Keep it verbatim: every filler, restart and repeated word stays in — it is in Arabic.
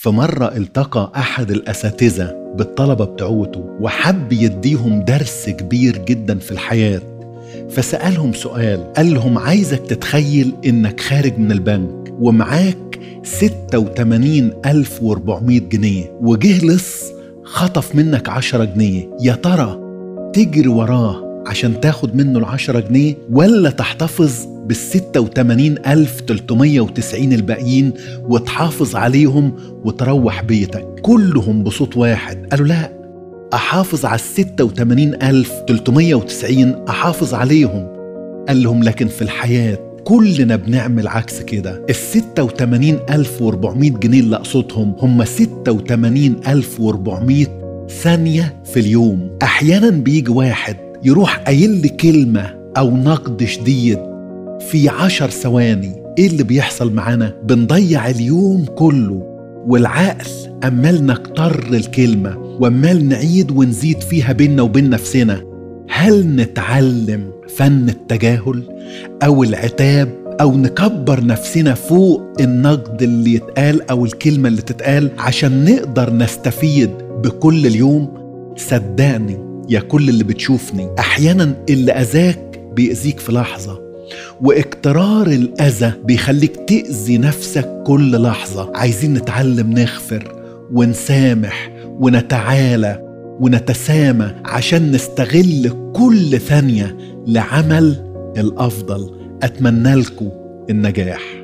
في مرة التقى أحد الأساتذة بالطلبة بتوعته وحب يديهم درس كبير جدا في الحياة، فسألهم سؤال، قال لهم عايزك تتخيل إنك خارج من البنك ومعاك ستة وتمانين ألف وأربعمية جنيه، وجه لص خطف منك عشرة جنيه، يا ترى تجري وراه عشان تاخد منه العشرة جنيه ولا تحتفظ بالستة وتمانين ألف تلتمية وتسعين الباقيين وتحافظ عليهم وتروح بيتك؟ كلهم بصوت واحد قالوا لا، أحافظ على الستة وتمانين ألف تلتمية وتسعين، أحافظ عليهم. قال لهم لكن في الحياة كلنا بنعمل عكس كده. الستة وتمانين ألف وأربعمية جنيه اللي أقصدهم هم ستة وتمانين ألف وأربعمية ثانية في اليوم. أحيانا بيجي واحد يروح قايل لي كلمة أو نقد شديد في عشر ثواني، إيه اللي بيحصل معانا؟ بنضيع اليوم كله، والعقل أمال نكتر الكلمة وأمال نعيد ونزيد فيها بيننا وبين نفسنا. هل نتعلم فن التجاهل أو العتاب أو نكبر نفسنا فوق النقد اللي يتقال أو الكلمة اللي تتقال عشان نقدر نستفيد بكل اليوم؟ صدقني يا كل اللي بتشوفني، أحيانا اللي أذاك بيأذيك في لحظة، واقترار الأذى بيخليك تأذي نفسك كل لحظة. عايزين نتعلم نغفر ونسامح ونتعالى ونتسامى عشان نستغل كل ثانية لعمل الأفضل. أتمنى لكم النجاح.